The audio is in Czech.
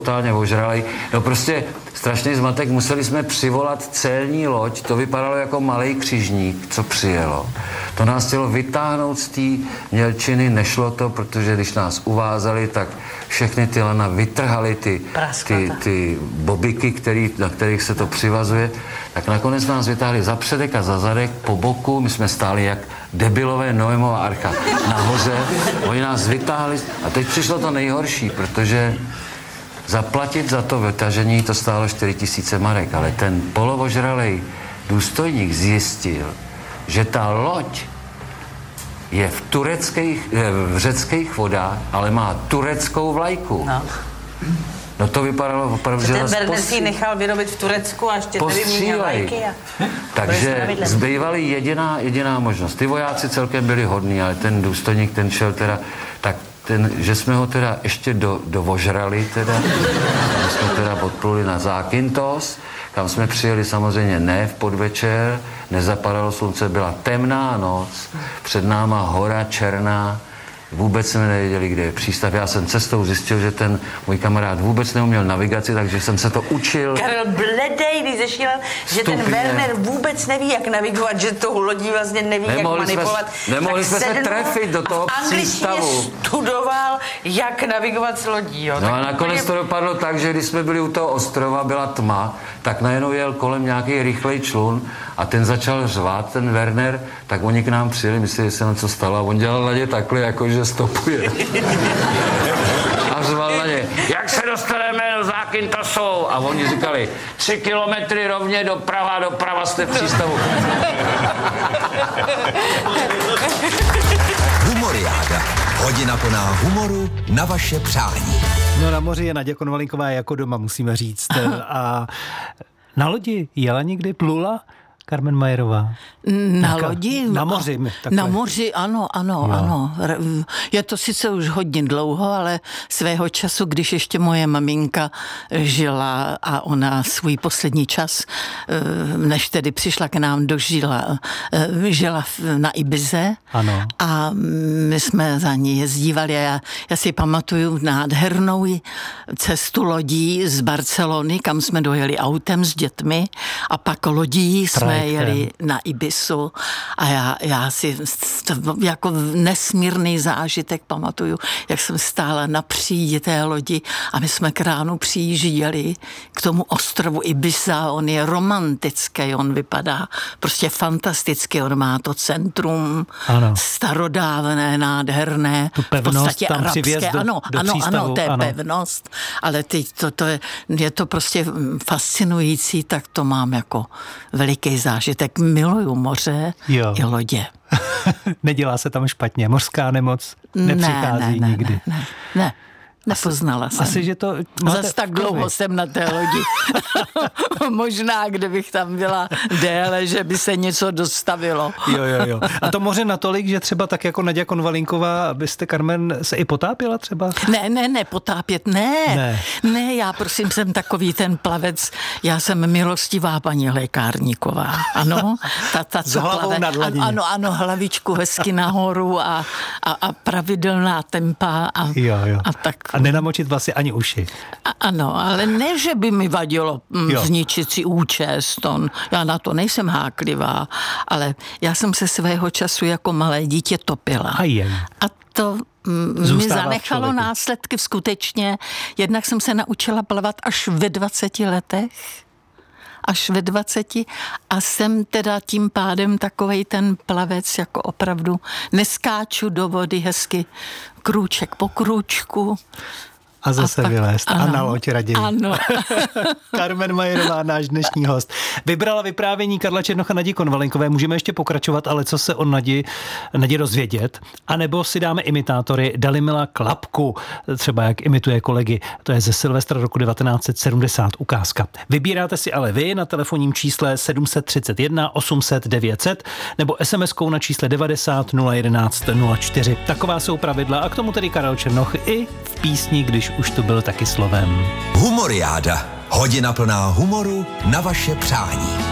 totálně ožralej. No prostě strašný zmatek, museli jsme přivolat celní loď, to vypadalo jako malej křižník, co přijelo. To nás chtělo vytáhnout z té mělčiny, nešlo to, protože když nás uvázali, tak všechny ty lana vytrhaly ty bobiky, na kterých se to přivazuje, tak nakonec nás vytáhli za předek a za zadek, po boku, my jsme stáli jak debilové Noemova archa nahoře, oni nás vytáhli a teď přišlo to nejhorší, protože zaplatit za to vytažení to stálo 4 000 marek, ale ten polovožralej důstojník zjistil, že ta loď je v řeckých vodách, ale má tureckou vlajku. No to vypadalo opravdu, že ten Werner si nechal vyrobit v Turecku a ještě tady měl vlajky. Takže zbývala jediná možnost. Ty vojáci celkem byli hodní, ale ten důstojník, ten šel teda, tak že jsme ho teda ještě dovožrali teda, my jsme teda odpluli na Zakynthos, kam jsme přijeli samozřejmě ne v podvečer, nezapadalo slunce, byla temná noc, před náma hora černá, vůbec jsme nevěděli, kde je přístav. Já jsem cestou zjistil, že ten můj kamarád vůbec neuměl navigaci, takže jsem se to učil. Karel bledej, když zešílel, že ten Werner vůbec neví, jak navigovat, že tou lodí vlastně neví, jak manipulovat. Nemohli jsme se trefit do toho přístavu. Studoval, jak navigovat s lodí. Jo. No a nakonec to dopadlo tak, že když jsme byli u toho ostrova, byla tma, tak najednou jel kolem nějaký rychlej člun a ten začal řvát, ten Werner, tak oni k nám přijeli, mysleli, že se nám co stalo a on dělal na ně takhle, jakože stopuje. A řval na ně, jak se dostaneme do Zakynthosou? A oni říkali, 3 kilometry rovně doprava jste v přístavu. Humoriáda. Hodina plná humoru na vaše přání. No na moři je Naďa Konvalinková jako doma, musíme říct. A na lodi jela někdy, plula Carmen Majerová? Na lodi? Na moři. Na moři, ano. Je to sice už hodně dlouho, ale svého času, když ještě moje maminka žila a ona svůj poslední čas, než tedy přišla k nám žila na Ibize. Ano. A my jsme za ní jezdívali a já si pamatuju nádhernou cestu lodí z Barcelony, kam jsme dojeli autem s dětmi a pak lodí jsme jeli na Ibisu a já si jako nesmírný zážitek pamatuju, jak jsem stála na přídi té lodi a my jsme k ránu přijížděli k tomu ostrovu Ibiza, on je romantický, on vypadá prostě fantasticky, on má to centrum, ano. Starodávné, nádherné, tu pevnost, v podstatě tam arabské, ano, to je pevnost, ale teď je to prostě fascinující, tak to mám jako veliký zážitek. Miluju moře i lodě. Nedělá se tam špatně. Mořská nemoc nepřichází nikdy. Ne. Nepoznala jsem. Asi, že to zas tak dlouho jsem na té lodi. Možná, kdybych tam byla déle, že by se něco dostavilo. Jo. A to moře natolik, že třeba tak jako Naďa Konvalinková, abyste, Carmen, se i potápěla třeba? Ne, potápět ne, já prosím jsem takový ten plavec, já jsem milostivá paní lékárníková. Ano, ta s hlavou nad hladině. Ano, hlavičku hezky nahoru a pravidelná tempa a tak. A nenamočit vlasy ani uši. Ano, ale ne, že by mi vadilo zničit si účest. Já na to nejsem háklivá, ale já jsem se svého času jako malé dítě topila. A to mi zanechalo následky skutečně. Jednak jsem se naučila plavat až ve 20 letech. A jsem teda tím pádem takovej ten plavec, jako opravdu neskáču do vody hezky krůček po krůčku. A zase vylézt. A na loď raději. Ano. Carmen Majerová, náš dnešní host. Vybrala vyprávění Karla Černocha Nadi Konvalinkové. Můžeme ještě pokračovat, ale co se o Nadi rozvědět? A nebo si dáme imitátory Dalimila Klapku, třeba jak imituje kolegy. To je ze Silvestra roku 1970 ukázka. Vybíráte si ale vy na telefonním čísle 731 800 900 nebo SMS-kou na čísle 90 011 04. Taková jsou pravidla a k tomu tedy Karel Černoch i v písni, když už to byl taky slovem. Humoriáda. Hodina plná humoru na vaše přání.